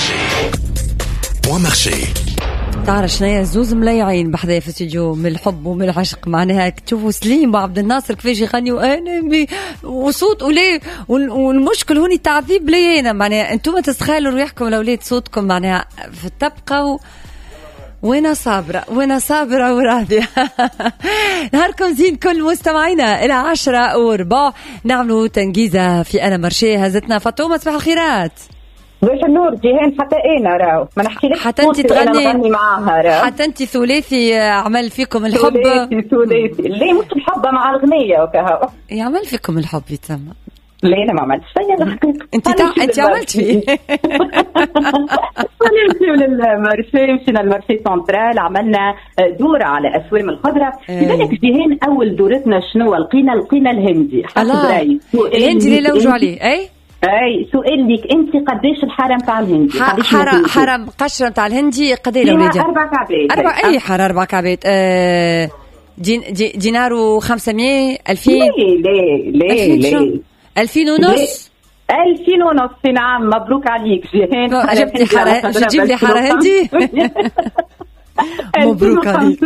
بوان مارشي. تعرف شنيا زوز مليعين بحذايا في استوديو من الحب ومن العشق، معناها تشوفوا سليم وعبد الناصر كيفاش يغنيوا انا وصوت وليه، والمشكل هوني تعذيب لينا، معناها انتم تتخيلوا ريحكم الاولاد صوتكم معناها تبقى وانا صابرة وراضية. نهاركم زين كل مستمعينا. إلى 10:04 نعملوا تنجيزة في أنا مرشي. هزتنا فاطمة، صباح الخيرات. باش النور جيهان حتى انا راو ما نحكي لك حتى انت تغني معاها راو، حتى انت ثلاثي عمل فيكم الحب. ثلاثي ليه مش الحب مع الغنية وكهو يعمل فيكم الحب يتم. لا انا ما عملتش شيء. انت عملت فيه. مشينا المارشي سنترال، عملنا دورة على أسوام الخضرة. لذلك جيهان أول دورتنا شنو لقينا الهندي. الهندي اللي لوجوا عليه. اي سؤال ليك انت، قديش الحرم تاع الهندي؟ حرم قشره تاع الهندي قديش الهندي؟ 4 كعبات. اي حرام 4 كعبات. دينار و500 2000. ليه 2000 ونص. 2000 ونص. نعم مبروك عليك جيهان. جبت لي حرة هندي. مبروك عليك.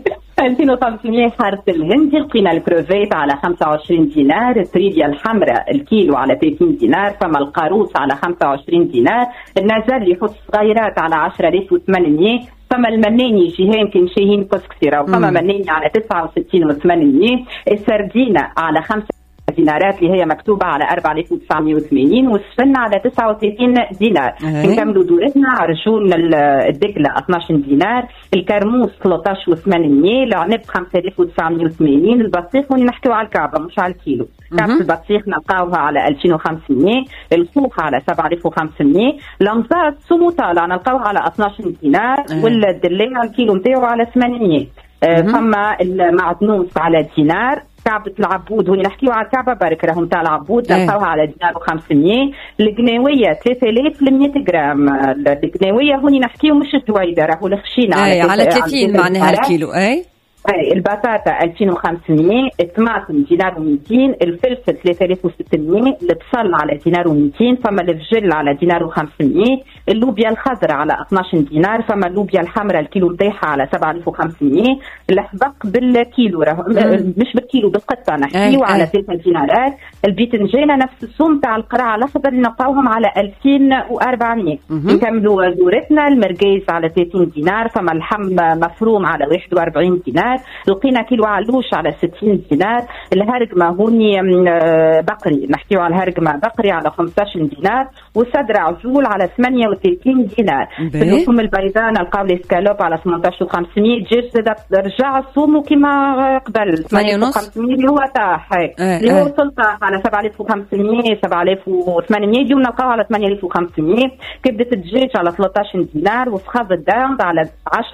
2500 حارة الهندي. لقينا الكروفيت على 25 دينار، التريديا الحمراء الكيلو على 30 دينار، فما القاروص على 25 دينار، النزال اللي يحط صغيرات على 10800، فما المناني جيهان كي مشيهين كسكسيرة، وفما مناني على 69,800، السردينة على 5 دينارات اللي هي مكتوبة على 4980، والسفنة على 39 دينار. نكملوا دورتنا. عرجون الدقلة 12 دينار، الكرموس 13,800، العنب 5,980، البطيخ ونحكيو على الكعبة مش على الكيلو. كعبة البطيخ نلقاوها على 2500، الخوخ على 7500، الأنصار سموطالة نلقاوها على 12 دينار، والدلية الكيلو متاعو على 800. فما المعدنوس على دينار. كعبة العبود هوني نحكيو على الكعبة بارك راهم تاع العبود نلقاوها على دينار و500. القناوية 3100 جرام. القناوية هوني نحكيو مش الدويدة راهو الخشينة على 30 معناها الكيلو. البطاطا 2500، الطماطم دينار و200، الفلفل 3600، البصل على دينار و200، فما الفجل على دينار و500، اللوبيا الخضراء على 12 دينار، فما اللوبيا الحمراء الكيلو نتاعها على 7500، الحبق بالكيلو مش بالكيلو بالقطه نحكيو على 3 دينارات، البيتنجانه نفس السوم تاع القرع الاخضر نلقاوهم على 2400. نكملوا دورتنا. المرقيز على 30 دينار، فما اللحم مفروم على 41 دينار، لقينا كيلو علوش على 60 دينار، الهرقمة هوني بقري نحكيو على الهرقمة بقري على 15 دينار، وصدر عجول على 38 دينار. اللحوم البيضاء نلقاو لي سكالوب على 18,500. دجاج زاد رجع الصوم كيما قبل 8,500 اللي هو طاح اللي هو سلطة على 7,500 7,800. اليوم نلقاو على 8,500. كبدة الدجاج على 13 دينار، وفخاذ الداند على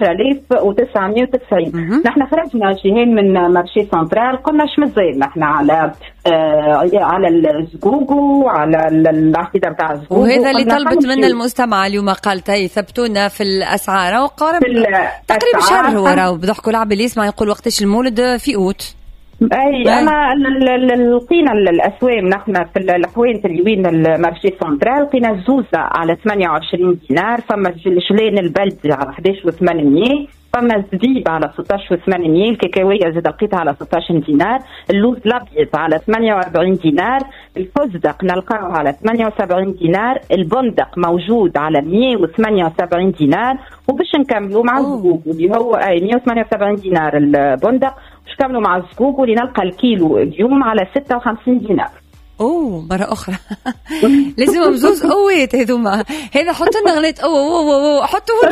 10,990. نحن خرجنا جيهان من مارشي سنترال، قلنا شمزين نحن على الزقوقو، على العقيدة بتاع الزقوقو، وهذا اللي طلبت منا المستمع اليوم، قالت ثبتونا في الأسعار وقارب تقريبا شهر هو راهو بضحكوا لعب اللي يسمع يقول وقتاش المولد في أوت. أما لقينا الأسوام نحن في الحوين اليوين المارشي سنترال، لقينا الزوزة على 28 دينار، فما الجلين البلدي على 11,800، فما الزبيب على 16,800، الكاكاوية زاد لقيتها على 16 دينار، اللوز الأبيض على 48 دينار، الفستق نلقاه على 78 دينار، البندق موجود على 178 دينار، وباش نكملوا مع الزقوق اللي هو 178 دينار البندق، باش نكملوا مع الزقوق واللي نلقى الكيلو اليوم على 56 دينار. مرة أخرى لازم مزوز قويت هذوما. هذا حط لنا غنيت حطوا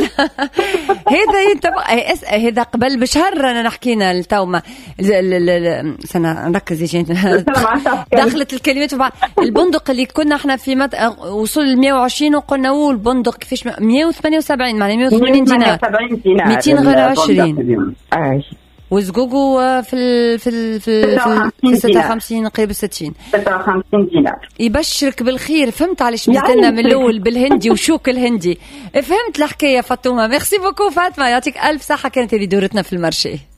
هذا قبل بشهر أنا نحكينا التومة سنة نركز يجين دخلت الكلمات البندق اللي كنا احنا في وصل 120 وقلنا البندق كيفاش 178 معناه 180 دينار 220 وزقوقو في 56 قريب 60 دينار. يبشرك بالخير. فهمت علاش بدنا من الاول بالهندي وشوك الهندي. فهمت الحكايه فاطمه. ميرسي بوكو فاطمه، يعطيك الف صحه. كانت هذه دورتنا في المرشي.